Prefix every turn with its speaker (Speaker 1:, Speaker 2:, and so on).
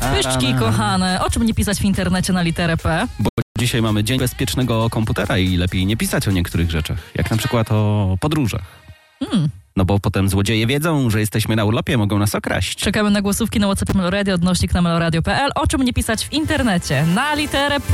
Speaker 1: Pyszczki kochane, o czym nie pisać w internecie na literę P?
Speaker 2: Bo dzisiaj mamy Dzień Bezpiecznego Komputera i lepiej nie pisać o niektórych rzeczach, jak na przykład o podróżach. No bo potem złodzieje wiedzą, że jesteśmy na urlopie, mogą nas okraść.
Speaker 1: Czekamy na głosówki na WhatsApp Meloradio, @ na meloradio.pl. O czym nie pisać w internecie na literę P?